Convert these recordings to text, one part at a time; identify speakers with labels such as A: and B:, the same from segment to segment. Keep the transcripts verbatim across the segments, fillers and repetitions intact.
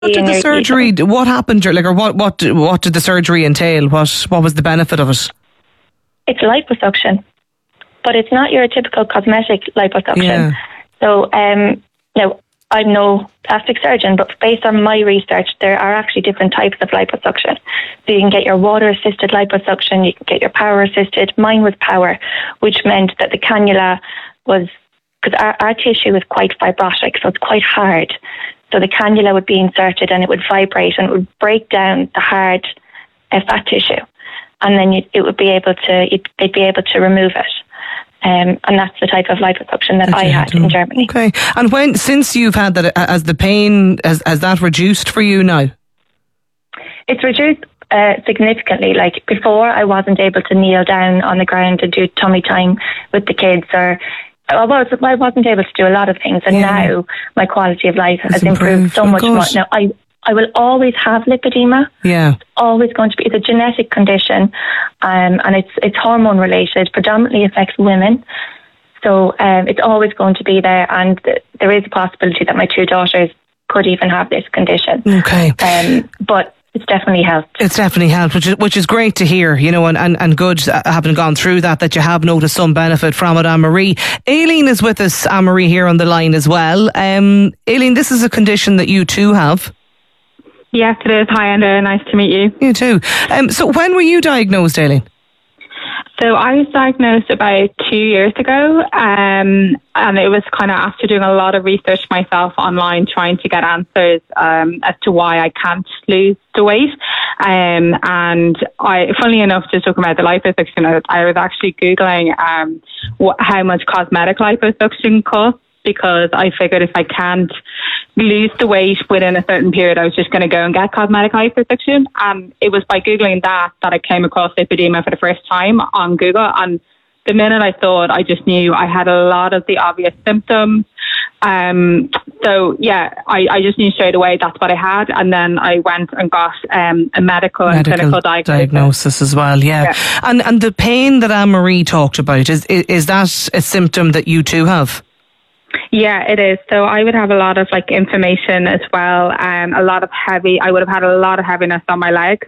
A: What did the surgery? What happened? Like, or what? What? What did the surgery entail? What? What was the benefit of it?
B: It's liposuction, but it's not your typical cosmetic liposuction.
A: Yeah.
B: So, um, now I'm no plastic surgeon, but based on my research, there are actually different types of liposuction. So you can get your water-assisted liposuction, you can get your power-assisted. Mine was power, which meant that the cannula was, because our, our tissue is quite fibrotic, so it's quite hard. So the cannula would be inserted and it would vibrate and it would break down the hard uh, fat tissue. And then you, it would be able to, it, they'd be able to remove it. Um, and that's the type of liposuction that, that I had in Germany.
A: Okay. And when, since you've had that, has the pain, has, has that reduced for you now?
B: It's reduced uh, significantly. Like before, I wasn't able to kneel down on the ground and do tummy time with the kids, or I was I wasn't able to do a lot of things, and yeah. now my quality of life has improved, improved so oh, much more. Now I I will always have lipedema.
A: Yeah,
B: it's always going to be. It's a genetic condition, um, and it's it's hormone related. Predominantly affects women, so um, it's always going to be there. And th- there is a possibility that my two daughters could even have this condition.
A: Okay,
B: um, but. It's definitely helped.
A: It's definitely helped, which is, which is great to hear, you know, and, and, and good having gone through that, that you have noticed some benefit from it, Anne-Marie. Aileen is with us, Anne-Marie, here on the line as well. Um, Aileen, this is a condition that you too have.
C: Yes, it is. Hi, Enda. Nice to meet you.
A: You too. Um, so when were you diagnosed, Aileen?
C: So I was diagnosed about two years ago, um, and it was kind of after doing a lot of research myself online, trying to get answers um, as to why I can't lose the weight. Um, and I, funnily enough, just talking about the liposuction, I was actually Googling um, what, how much cosmetic liposuction costs, because I figured if I can't lose the weight within a certain period, I was just going to go and get cosmetic liposuction. Um, it was by Googling that that I came across lipedema for the first time on Google. And the minute I saw it, I just knew I had a lot of the obvious symptoms. Um, so, yeah, I, I just knew straight away that's what I had. And then I went and got um, a medical, medical and clinical diagnosis.
A: diagnosis as well, yeah. yeah. And and the pain that Anne-Marie talked about, is, is, is that a symptom that you too have?
C: Yeah, it is. So I would have a lot of like inflammation as well. Um, a lot of heavy, I would have had a lot of heaviness on my leg.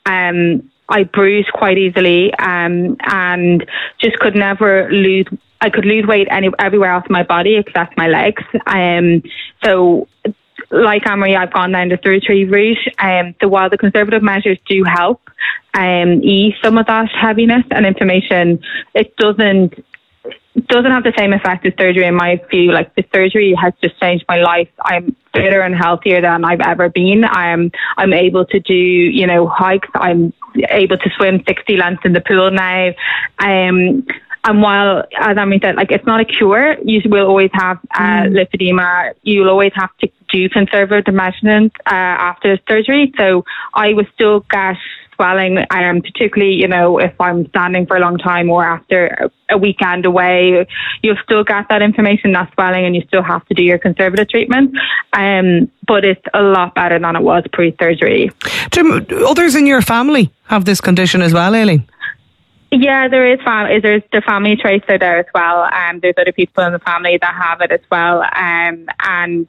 C: Um, I bruise quite easily, um, and just could never lose, I could lose weight any, everywhere else in my body except my legs. Um, so like Anne-Marie, I've gone down the surgery route. Um, so while the conservative measures do help um, ease some of that heaviness and inflammation, it doesn't doesn't have the same effect as surgery in my view. Like the surgery has just changed my life. I'm fitter and healthier than I've ever been. I'm I'm able to do, you know, hikes. I'm able to swim sixty lengths in the pool now. Um, and while, as Anne said, like it's not a cure, you will always have uh, mm. lipedema. You'll always have to do conservative measurements uh, after surgery. So I will still get swelling, um, particularly, you know, if I'm standing for a long time or after a weekend away, you'll still get that inflammation, that swelling, and you still have to do your conservative treatment. Um, but it's a lot better than it was pre-surgery.
A: Jim, others in your family have this condition as well, Aileen?
C: Yeah, there is family. There's the family traits are there as well. Um, there's other people in the family that have it as well. Um, and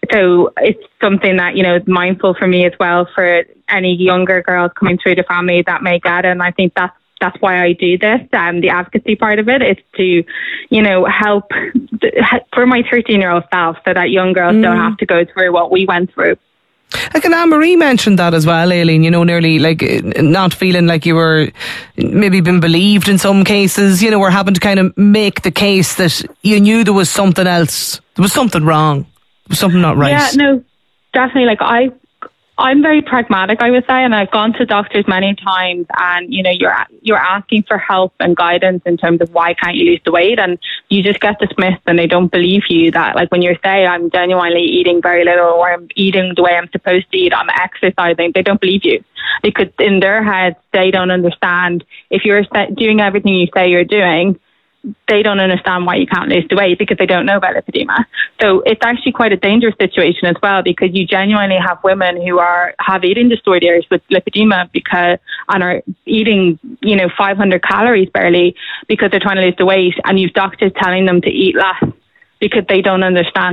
C: so it's something that, you know, is mindful for me as well for any younger girls coming through the family that may get it. And I think that's that's why I do this. Um, the advocacy part of it is to, you know, help the, for my thirteen-year-old self, so that young girls mm. don't have to go through what we went through.
A: Like, and Anne-Marie mentioned that as well, Aileen, you know, nearly like not feeling like you were maybe been believed in some cases, you know, or having to kind of make the case that you knew there was something else, there was something wrong, there was something not right.
C: Yeah, no, definitely. Like I, I'm very pragmatic, I would say, and I've gone to doctors many times, and you know, you're you're asking for help and guidance in terms of why can't you lose the weight, and you just get dismissed, and they don't believe you. That like when you're saying I'm genuinely eating very little, or I'm eating the way I'm supposed to eat, I'm exercising, they don't believe you, because in their heads they don't understand if you're doing everything you say you're doing. They don't understand why you can't lose the weight because they don't know about lipedema. So it's actually quite a dangerous situation as well, because you genuinely have women who are have eating disorders with lipedema because and are eating, you know, five hundred calories barely because they're trying to lose the weight, and you've doctors telling them to eat less because they don't understand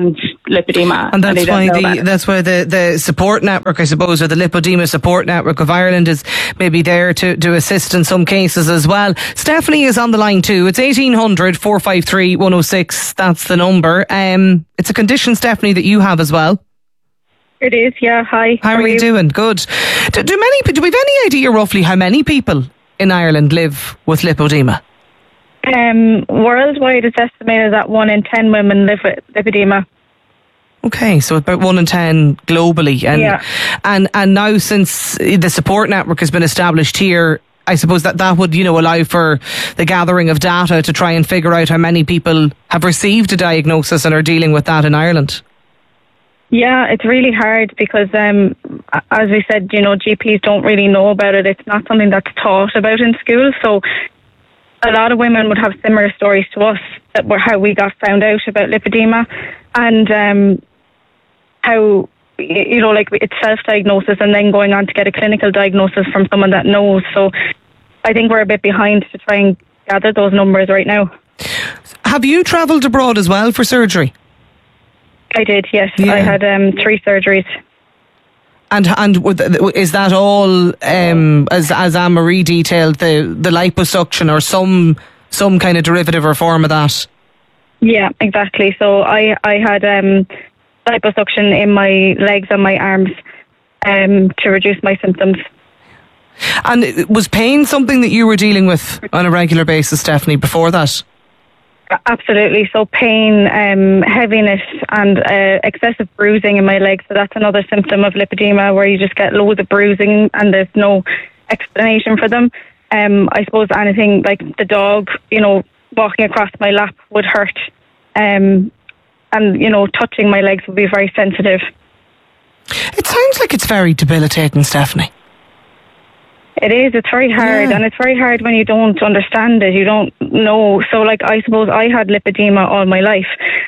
C: lipedema.
A: And that's
C: and
A: why the that's why the, the support network, I suppose, or the Lipedema Support Network of Ireland is maybe there to, to assist in some cases as well. Stephanie is on the line too. It's eighteen hundred, four five three, one oh six. That's the number. Um, it's a condition, Stephanie, that you have as well.
C: It is, yeah. Hi.
A: How, how are, are you, you doing? Good. Do, do many? Do we have any idea roughly how many people in Ireland live with lipedema?
C: Um, worldwide, it's estimated that one in ten women live with lipedema.
A: Okay, so about one in ten globally, and
C: yeah.
A: and and now since the support network has been established here, I suppose that that would, you know, allow for the gathering of data to try and figure out how many people have received a diagnosis and are dealing with that in Ireland.
C: Yeah, it's really hard because, um, as we said, you know, G Ps don't really know about it. It's not something that's taught about in school. So a lot of women would have similar stories to us that were how we got found out about lipedema, and um, how, you know, like it's self-diagnosis and then going on to get a clinical diagnosis from someone that knows. So I think we're a bit behind to try and gather those numbers right now.
A: Have you travelled abroad as well for surgery?
C: I did, yes.
A: Yeah.
C: I had um, three surgeries.
A: And and is that all, um, as as Anne Marie detailed, the, the liposuction or some some kind of derivative or form of that?
C: Yeah, exactly. So I, I had um, liposuction in my legs and my arms um, to reduce my symptoms.
A: And was pain something that you were dealing with on a regular basis, Stephanie, before that?
C: Absolutely. So pain, um, heaviness and uh, excessive bruising in my legs. So that's another symptom of lipedema, where you just get loads of bruising and there's no explanation for them. Um, I suppose anything like the dog, you know, walking across my lap would hurt. Um, and, you know, touching my legs would be very sensitive.
A: It sounds like it's very debilitating, Stephanie.
C: It is. It's very hard, yeah. And it's very hard when you don't understand it. You don't know. So, like, I suppose I had lipedema all my life,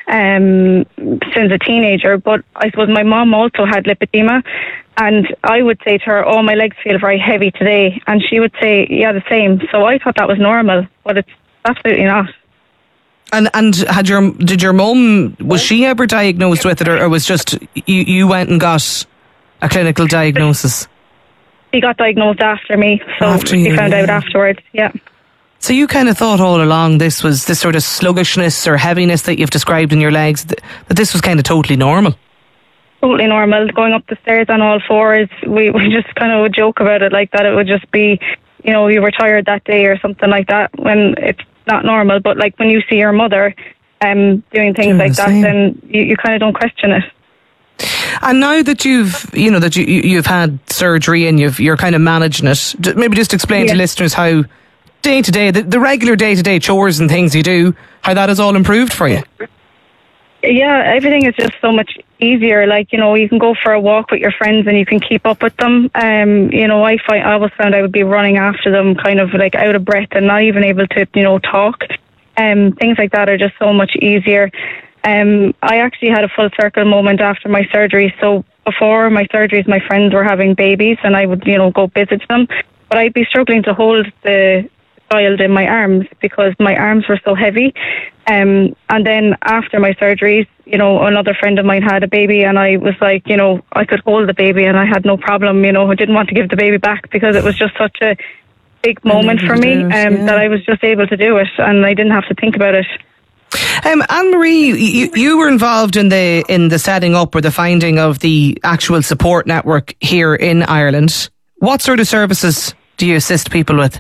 C: um, since a teenager. But I suppose my mum also had lipedema, and I would say to her, "Oh, my legs feel very heavy today," and she would say, "Yeah, the same." So I thought that was normal, but it's absolutely not.
A: And and had your did your mum, was she ever diagnosed with it, or, or was just you you went and got a clinical diagnosis?
C: He got diagnosed after me, so after you, he found yeah. out afterwards, yeah.
A: So you kind of thought all along this was this sort of sluggishness or heaviness that you've described in your legs, that, that this was kind of totally normal?
C: Totally normal. Going up the stairs on all fours, we, we just kind of would joke about it like that. It would just be, you know, you were tired that day or something like that, when it's not normal. But like when you see your mother um, doing things doing like the that, same. then you, you kind of don't question it.
A: And now that you've, you know, that you, you've had surgery and you've, you're kind of managing it, maybe just explain yeah. to listeners how day to day, the, the regular day to day chores and things you do, how that has all improved for you.
C: Yeah, everything is just so much easier. Like, you know, you can go for a walk with your friends and you can keep up with them. Um, you know, I find I always found I would be running after them, kind of like out of breath and not even able to, you know, talk. Um, things like that are just so much easier. Um, I actually had a full circle moment after my surgery. So before my surgeries, my friends were having babies and I would, you know, go visit them. But I'd be struggling to hold the child in my arms because my arms were so heavy. Um, and then after my surgeries, you know, another friend of mine had a baby and I was like, you know, I could hold the baby and I had no problem. You know, I didn't want to give the baby back because it was just such a big moment for me um, yeah. that I was just able to do it and I didn't have to think about it.
A: Um, Anne Marie, you, you were involved in the in the setting up or the finding of the actual support network here in Ireland. What sort of services do you assist people with?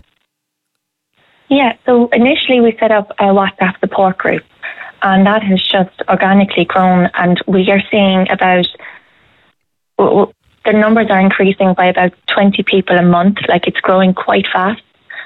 B: Yeah, so initially we set up a WhatsApp support group, and that has just organically grown, and we are seeing about, well, the numbers are increasing by about twenty people a month. Like, it's growing quite fast.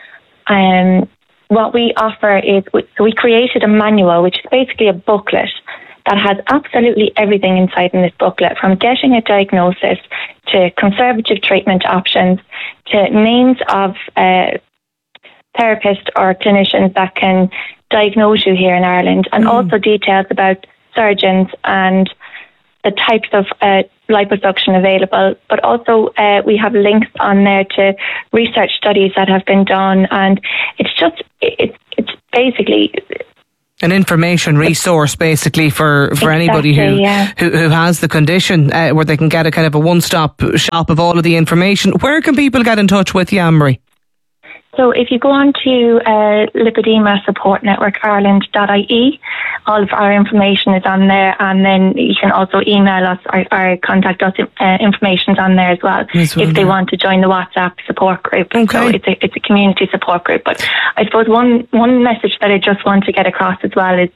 B: Um, what we offer is, so we created a manual, which is basically a booklet that has absolutely everything inside in this booklet, from getting a diagnosis to conservative treatment options to names of uh, therapists or clinicians that can diagnose you here in Ireland, and mm. also details about surgeons and the types of uh, liposuction available. But also uh, we have links on there to research studies that have been done, and it's just it's it's basically
A: An information resource, basically, for, for
B: exactly,
A: anybody who,
B: yeah.
A: who who has the condition, uh, where they can get a kind of a one-stop shop of all of the information. Where can people get in touch with you, Anne-Marie?
B: So if you go on to uh, Lipedema Support Network Ireland dot I E, all of our information is on there, and then you can also email us or, or contact us. Uh, information's on there as well,
A: as well
B: if they
A: yeah.
B: want to join the WhatsApp support group.
A: Okay.
B: So it's a it's a community support group. But I suppose one one message that I just want to get across as well is,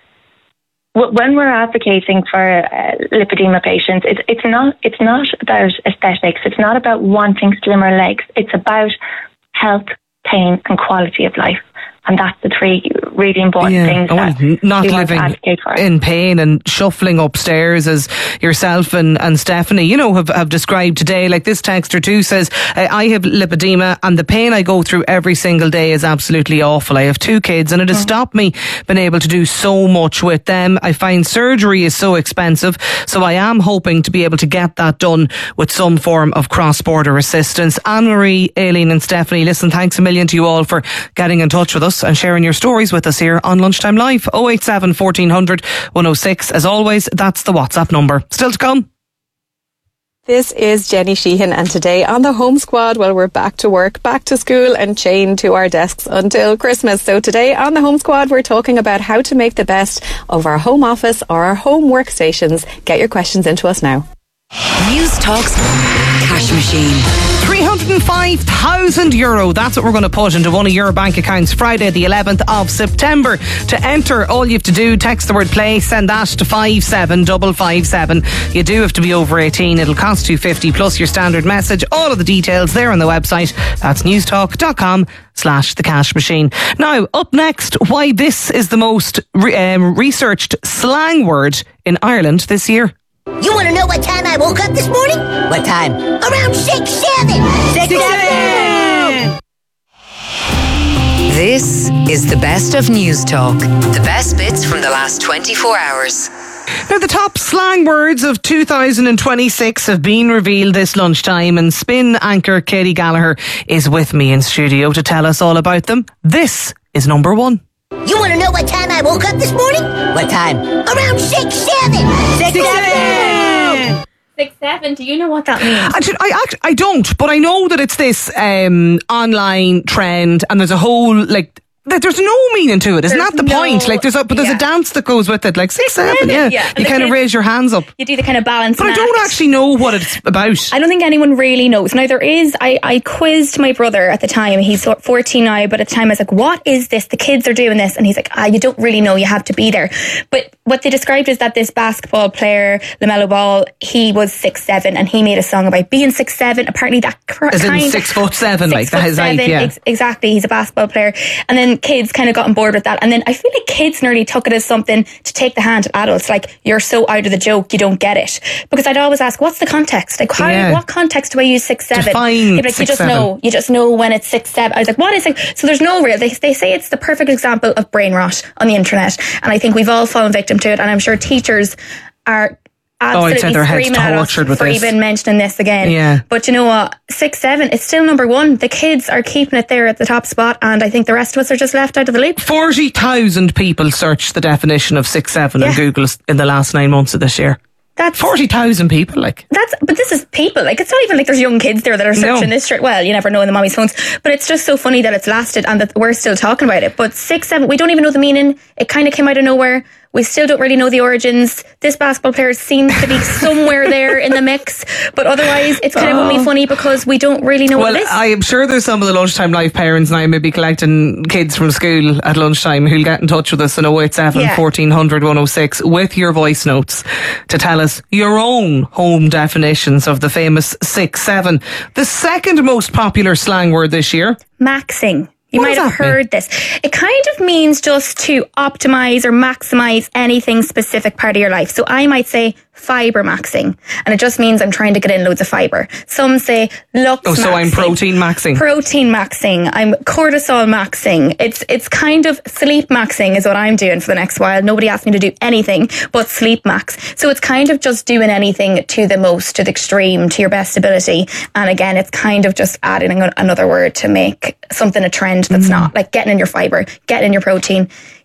B: when we're advocating for uh, lipedema patients, it's it's not it's not about aesthetics. It's not about wanting slimmer legs. It's about health, pain, and quality of life. And that's the three really important
A: yeah.
B: things
A: oh,
B: that
A: not
B: we want to
A: living
B: advocate for.
A: in pain and shuffling upstairs, as yourself and, and Stephanie, you know, have, have described today. Like this texter too says, I have lipedema and the pain I go through every single day is absolutely awful. I have two kids and it has mm. stopped me being able to do so much with them. I find surgery is so expensive, so I am hoping to be able to get that done with some form of cross-border assistance. Anne-Marie, Aileen and Stephanie, listen, thanks a million to you all for getting in touch with us and sharing your stories with us here on Lunchtime Live. oh eight seven, fourteen hundred, one oh six. As always, that's the WhatsApp number. Still to come.
D: This is Jenny Sheehan, and today on the Home Squad, well, we're back to work, back to school and chained to our desks until Christmas. So today on the Home Squad, we're talking about how to make the best of our home office or our home workstations. Get your questions into us now.
E: News Talks Cash Machine.
A: three hundred five thousand euro. That's what we're going to put into one of your bank accounts Friday the eleventh of September. To enter, all you have to do, text the word play, send that to five seven five five seven. You do have to be over eighteen. It'll cost two fifty plus your standard message. All of the details there on the website. That's newstalk.com slash the cash machine. Now, up next, why this is the most re- um, researched slang word in Ireland this year.
F: You want to know what time I woke up this morning? What time? Around six seven. Six, six seven.
E: This is the best of News Talk. The best bits from the last twenty-four hours.
A: Now, the top slang words of two thousand twenty-six have been revealed this lunchtime, and Spin anchor Katie Gallagher is with me in studio to tell us all about them. This is number one.
F: You want to know what time I woke up this morning? What time? Around six seven. Six, six seven.
G: Six seven. Do you know what that means?
A: Actually, I act, I don't, but I know that it's this um, online trend, and there's a whole like. There's no meaning to it. Isn't
G: There's
A: that the
G: no,
A: point? Like, there's a, but there's
G: yeah.
A: a dance that goes with it, like six,
G: Six,
A: seven,
G: seven,
A: yeah.
G: yeah.
A: You kind of raise your hands up.
G: You do the kind of balance.
A: But I don't
G: act.
A: actually know what it's about.
G: I don't think anyone really knows. Now, there is, I, I quizzed my brother at the time. He's fourteen now, but at the time I was like, what is this? The kids are doing this. And he's like, ah, you don't really know. You have to be there. But what they described is that this basketball player, LaMelo Ball, he was six seven and he made a song about being six seven. Apparently that cr-
A: As in
G: kind
A: six
G: of,
A: foot seven,
G: six
A: like
G: foot
A: that is
G: seven,
A: like, yeah.
G: ex- exactly. He's a basketball player. And then kids kind of got on board with that. And then I feel like kids nearly took it as something to take the hand of adults. Like, you're so out of the joke, you don't get it. Because I'd always ask, what's the context? Like, how,
A: Yeah.
G: what context do I use six seven?
A: Define
G: You'd be like,
A: six,
G: you just
A: seven.
G: know. You just know when it's six seven. I was like, what is it? So there's no real. They, they say it's the perfect example of brain rot on the internet. And I think we've all fallen victim to it. And I'm sure teachers are
A: Oh, I'd say
G: absolutely
A: their heads
G: screaming at us
A: tortured with
G: for
A: this.
G: even mentioning this again.
A: Yeah.
G: But you know what? Six, seven, it's still number one. The kids are keeping it there at the top spot, and I think the rest of us are just left out of the loop.
A: forty thousand people searched the definition of six seven
G: Yeah.
A: on Google in the last nine months of this year.
G: That's
A: forty thousand people, like.
G: That's, but this is people. Like, it's not even like there's young kids there that are searching
A: No.
G: this straight. Well, you never know in the mommy's phones. But it's just so funny that it's lasted and that we're still talking about it. But six, seven, we don't even know the meaning. It kind of came out of nowhere. We still don't really know the origins. This basketball player seems to be somewhere there in the mix. But otherwise, it's kind of only funny because we don't really know
A: Well,
G: what it is.
A: I am sure there's some of the Lunchtime Live parents now maybe collecting kids from school at lunchtime who'll get in touch with us on oh eight seven,
G: Yeah.
A: fourteen hundred, one oh six with your voice notes to tell us your own home definitions of the famous six seven. The second most popular slang word this year.
G: Maxing. You
A: What
G: might
A: does
G: have
A: that mean?
G: heard this. It kind of means just to optimize or maximize anything specific part of your life. So I might say fiber maxing, and it just means I'm trying to get in loads of fiber. Some say lux
A: Oh, so
G: maxing.
A: I'm protein maxing.
G: Protein maxing. I'm cortisol maxing. It's it's kind of sleep maxing is what I'm doing for the next while. Nobody asked me to do anything but sleep max. So it's kind of just doing anything to the most, to the extreme, to your best ability. And again, it's kind of just adding an- another word to make something a trend that's not. Like getting in your fiber, getting in your protein,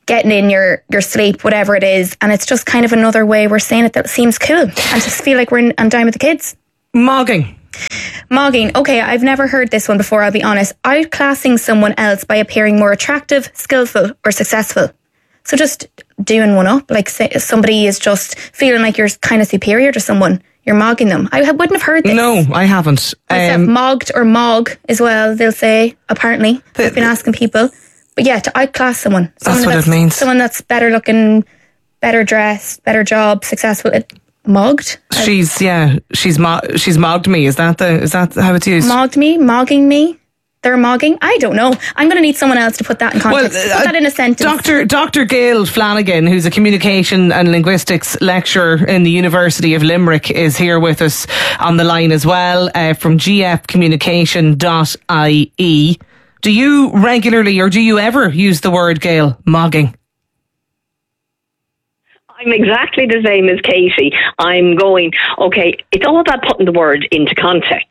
G: getting in your, your sleep, whatever it is. And it's just kind of another way we're saying it that seems cool. And just feel like we're in, on time with the kids.
A: Mogging.
G: Mogging. Okay, I've never heard this one before, I'll be honest. Outclassing someone else by appearing more attractive, skillful or successful. So just doing one up, like say somebody is just feeling like you're kind of superior to someone. You're mogging them. I wouldn't have heard this.
A: No, I haven't.
G: Um, mogged or mog as well, they'll say, apparently. The, I've been asking people. But yeah, to outclass someone. someone
A: that's what
G: that's,
A: it means.
G: Someone that's better looking, better dressed, better job, successful. It, mogged?
A: She's, yeah, she's mo- she's mogged me. Is that the is that how it's used?
G: Mogged me? Mogging me? They're mogging? I don't know. I'm going to need someone else to put that in context. Well, uh, put that in a sentence.
A: Doctor Doctor Gail Flanagan, who's a communication and linguistics lecturer in the University of Limerick, is here with us on the line as well, uh, from g f communication dot I E. Do you regularly or do you ever use the word, Gail, mogging?
H: I'm exactly the same as Katie. I'm going, okay, it's all about putting the word into context.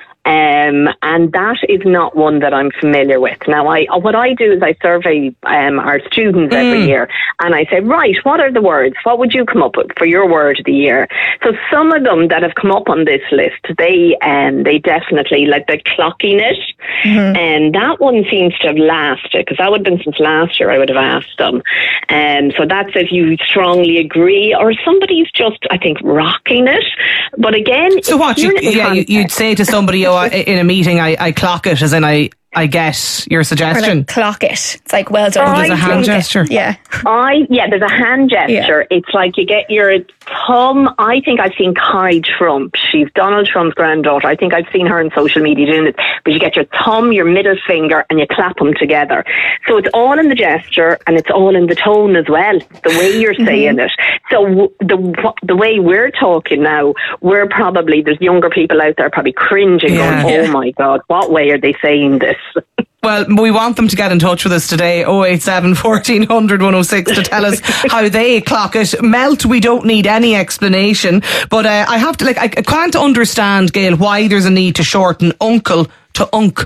H: Um, and that is not one that I'm familiar with. Now, I what I do is I survey um, our students mm. every year, and I say, right, what are the words? What would you come up with for your word of the year? So some of them that have come up on this list, they um, they definitely, like the clockiness, mm-hmm. and that one seems to have lasted, because that would have been since last year I would have asked them. And um, so that's if you strongly agree, or somebody's just, I think, rocking it. But again,
A: so what? You, yeah, you'd say to somebody, oh, in a meeting, I, I clock it, as in I, I get your suggestion.
G: Or like clock it. It's like, well done.
A: Oh, there's a hand gesture.
G: It. Yeah.
H: I yeah, there's a hand gesture. Yeah. It's like you get your thumb. I think I've seen Kai Trump. She's Donald Trump's granddaughter. I think I've seen her on social media doing this. But you get your thumb, your middle finger, and you clap them together. So it's all in the gesture, and it's all in the tone as well, the way you're saying mm-hmm. it. So the the way we're talking now, we're probably, there's younger people out there probably cringing, yeah. going, oh yeah. my God, what way are they saying this?
A: Well, we want them to get in touch with us today, oh eight seven, fourteen hundred, one oh six, to tell us how they clock it. Melt, we don't need any explanation. But uh, I have to, like, I can't understand, Gail, why there's a need to shorten uncle to unk.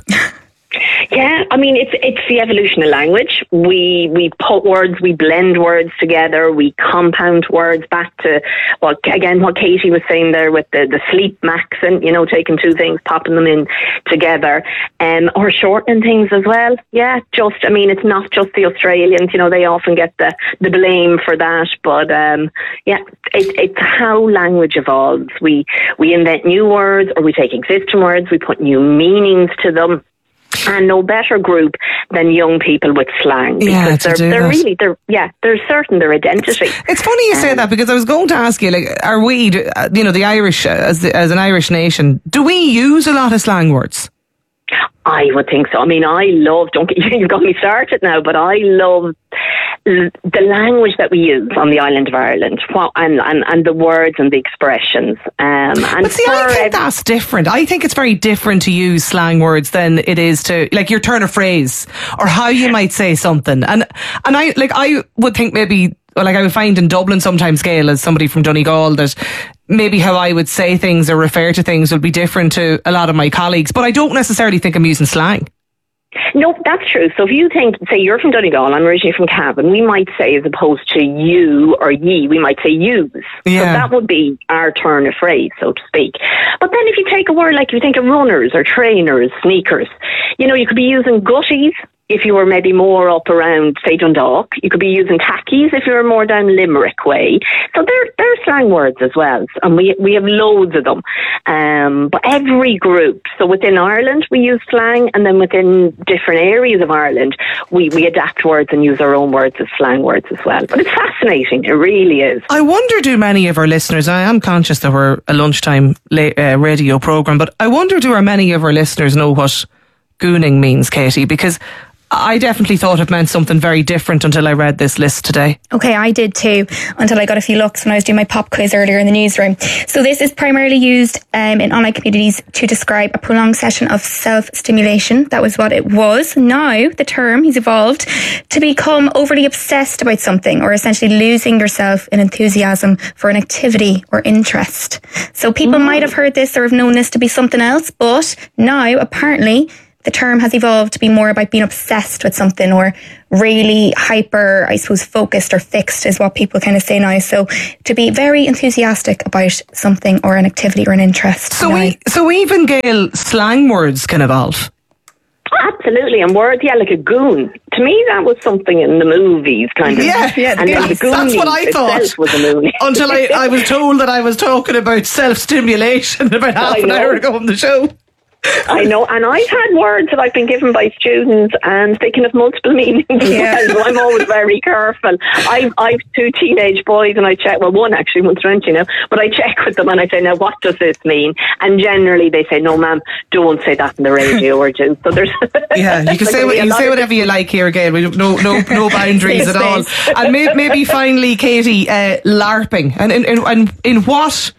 H: Yeah, I mean, it's it's the evolution of language. We we put words, we blend words together, we compound words back to, well, again, what Katie was saying there with the, the sleep accent, you know, taking two things, popping them in together, um, or shortening things as well. Yeah, just, I mean, it's not just the Australians, you know, they often get the, the blame for that, but um, yeah, it, it's how language evolves. We, we invent new words, or we take existing words, we put new meanings to them. And no better group than young people with slang, because
A: yeah,
H: they're they're that. really they're yeah they're certain their identity.
A: It's funny you um, say that, because I was going to ask you, like, are we, you know, the Irish as the, as an Irish nation, do we use a lot of slang words?
H: I would think so. I mean, I love, don't get, you've got me started now, but I love the language that we use on the island of Ireland, and, and, and the words and the expressions. Um, and
A: but see, I think every- that's different. I think it's very different to use slang words than it is to, like, your turn of phrase, or how you might say something. And, and I, like, I would think maybe, well, like I would find in Dublin sometimes, Gail, as somebody from Donegal, that maybe how I would say things or refer to things would be different to a lot of my colleagues. But I don't necessarily think I'm using slang.
H: No, that's true. So if you think, say you're from Donegal, I'm originally from Cavan, we might say, as opposed to you or ye, we might say use. Yeah. So that would be our turn of phrase, so to speak. But then if you take a word like, you think of runners or trainers, sneakers, you know, you could be using gutties if you were maybe more up around, say, Dundalk. You could be using tackies if you were more down Limerick way. So they're, they're slang words as well. And we we have loads of them. Um, but every group, so within Ireland, we use slang, and then within different areas of Ireland, we, we adapt words and use our own words as slang words as well. But it's fascinating. It really is.
A: I wonder, do many of our listeners, I am conscious that we're a lunchtime uh, radio programme, but I wonder, do our many of our listeners know what gooning means, Katie? Because I definitely thought it meant something very different until I read this list today.
G: Okay, I did too, until I got a few looks when I was doing my pop quiz earlier in the newsroom. So this is primarily used um, in online communities to describe a prolonged session of self-stimulation. That was what it was. Now, the term has evolved to become overly obsessed about something, or essentially losing yourself in enthusiasm for an activity or interest. So people mm. might have heard this or have known this to be something else, but now, apparently, the term has evolved to be more about being obsessed with something, or really hyper, I suppose, focused or fixed is what people kind of say now. So to be very enthusiastic about something or an activity or an interest.
A: So we, so even, Gail, slang words can evolve.
H: Absolutely, and words, yeah, like a goon. To me, that was something in the movies, kind of.
A: Yeah, yeah,
H: and
A: yes,
H: the goon
A: that's what I thought.
H: Was a moonie.
A: Until I, I was told that I was talking about self-stimulation about half an hour ago on the show.
H: I know, and I've had words that I've been given by students, and they can have multiple meanings. Yeah. So I'm always very careful. I've, I've two teenage boys, and I check, well, one actually, one's French, you know, but I check with them and I say, now, what does this mean? And generally they say, no, ma'am, don't say that on the radio or do. So there's.
A: Yeah, you can say what, you can say whatever you like here, Gail. We have no, no, no boundaries at all. And may, maybe finally, Katie, uh, LARPing. And in, in, in, in what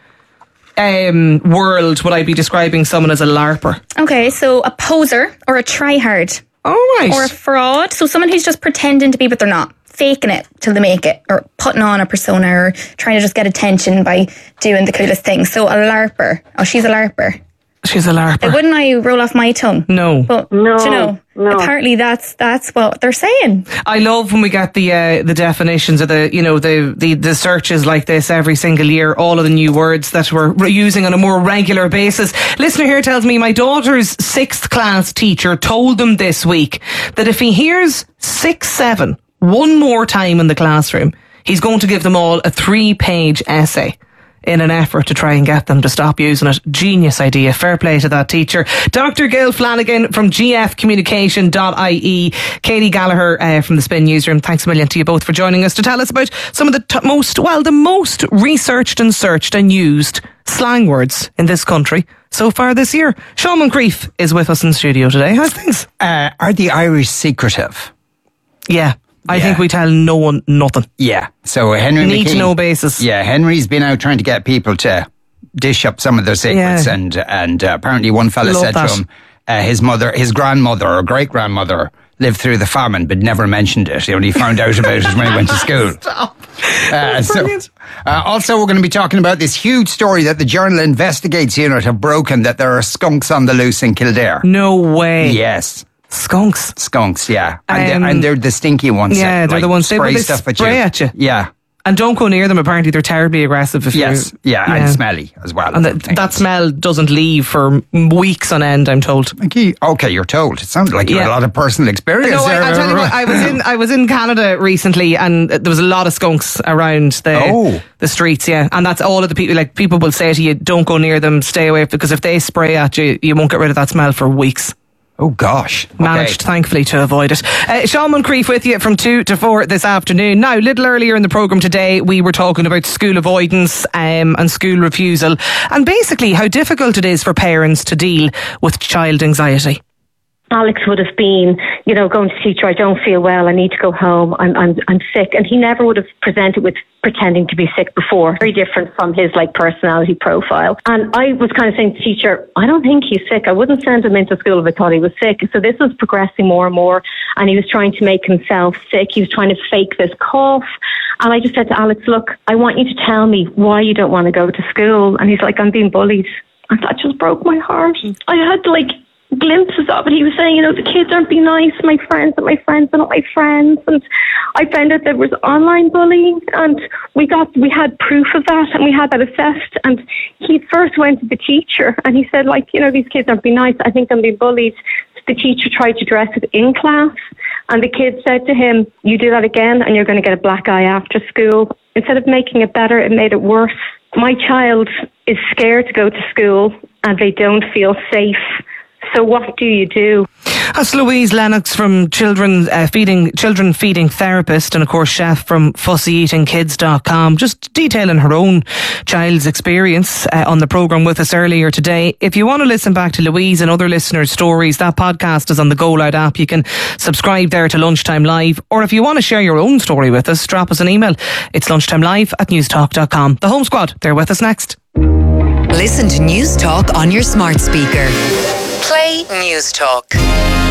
A: um, world would I be describing someone as a LARPer?
G: Okay, so a poser or a tryhard.
A: Oh, right.
G: Or a fraud. So someone who's just pretending to be, but they're not. Faking it till they make it, or putting on a persona, or trying to just get attention by doing the coolest thing. So a LARPer. Oh, she's a LARPer.
A: She's a LARPer.
G: It wouldn't I roll off my tongue?
A: No.
G: But,
H: no.
G: Do you know, no. Apparently that's that's what they're saying.
A: I love when we get the uh, the definitions of the, you know, the, the, the searches like this every single year, all of the new words that we're using on a more regular basis. Listener here tells me my daughter's sixth class teacher told them this week that if he hears six, seven one more time in the classroom, he's going to give them all a three-page essay in an effort to try and get them to stop using it. Genius idea. Fair play to that teacher. Doctor Gail Flanagan from G F communication dot I E, Katie Gallagher uh, from the Spin Newsroom. Thanks a million to you both for joining us to tell us about some of the t- most, well, the most researched and searched and used slang words in this country so far this year. Sean Moncrief is with us in the studio today. How's things?
I: Uh, are the Irish secretive?
A: Yeah. I
I: yeah.
A: think we tell no one nothing.
I: Yeah. So Henry
A: Need
I: McKean,
A: to know basis.
I: Yeah, Henry's been out trying to get people to dish up some of their secrets,
A: Yeah.
I: and and uh, apparently one fella
A: Love
I: said
A: that.
I: to him, uh, his mother, his grandmother or great grandmother lived through the famine, but never mentioned it. He only found out about it when he went to school.
A: Stop.
I: Uh, so,
A: Brilliant.
I: uh, also, we're going to be talking about this huge story that the Journal Investigates unit have broken, that there are skunks on the loose in Kildare.
A: No way.
I: Yes.
A: Skunks.
I: Skunks, yeah. And,
A: Um,
I: they're, and they're the stinky ones.
A: Yeah,
I: that,
A: they're
I: like,
A: the ones they,
I: spray
A: they
I: stuff
A: spray
I: at you.
A: at you.
I: Yeah.
A: And don't go near them. Apparently, they're terribly aggressive. If
I: Yes,
A: you're,
I: yeah, and smelly as well.
A: And that, that smell doesn't leave for weeks on end, I'm told.
I: Okay, okay, you're told. It sounded like you
A: Yeah.
I: had a lot of personal experience
A: No,
I: there.
A: I, I tell you what, I was in I was in Canada recently, and there was a lot of skunks around the
I: Oh.
A: the streets. Yeah, and that's all of the people. Like people will say to you, "Don't go near them, stay away," because if they spray at you, you won't get rid of that smell for weeks.
I: Oh gosh.
A: Managed,
I: Okay.
A: thankfully, to avoid it. Uh, Sean Moncrief with you from two to four this afternoon. Now, a little earlier in the programme today, we were talking about school avoidance um, and school refusal, and basically how difficult it is for parents to deal with child anxiety.
J: Alex would have been, you know, going to teacher, I don't feel well, I need to go home, I'm I'm I'm sick. And he never would have presented with pretending to be sick before. Very different from his like personality profile. And I was kind of saying to teacher, I don't think he's sick. I wouldn't send him into school if I thought he was sick. So this was progressing more and more, and he was trying to make himself sick. He was trying to fake this cough. And I just said to Alex, look, I want you to tell me why you don't want to go to school. And he's like, I'm being bullied. And that just broke my heart. I had like glimpses of it. He was saying, you know, the kids aren't being nice, my friends are my friends are not my friends. And I found out there was online bullying, and we got we had proof of that, and we had that assessed. And he first went to the teacher and he said, like, you know, these kids aren't being nice, I think I'm being bullied. The teacher tried to address it in class, and the kid said to him, you do that again and you're going to get a black eye after school. Instead of making it better, it made it worse. My child is scared to go to school and they don't feel safe. So what do you do?
A: That's Louise Lennox from Children uh, Feeding Children Feeding Therapist, and of course chef from fussy eating kids dot com, just detailing her own child's experience uh, on the programme with us earlier today. If you want to listen back to Louise and other listeners' stories, that podcast is on the Go Loud app. You can subscribe there to Lunchtime Live, or if you want to share your own story with us, drop us an email. It's lunchtimelive at newstalk dot com. The Home Squad, they're with us next.
E: Listen to News Talk on your smart speaker. Play News Talk.